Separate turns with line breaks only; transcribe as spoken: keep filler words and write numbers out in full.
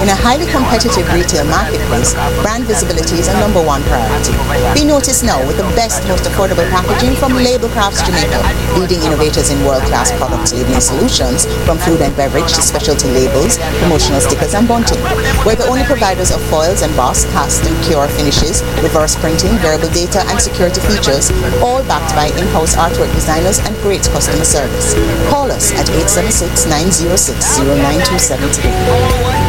In a highly competitive retail marketplace, brand visibility is a number one priority. Be noticed now with the best, most affordable packaging from Label Crafts Jamaica, leading innovators in world-class product labeling solutions, from food and beverage to specialty labels, promotional stickers and bunting. We're the only providers of foils, embossed, cast and cure finishes, reverse printing, variable data and security features, all backed by in-house artwork designers and great customer service. Call us at eight seven six, nine zero six, zero nine two seven three.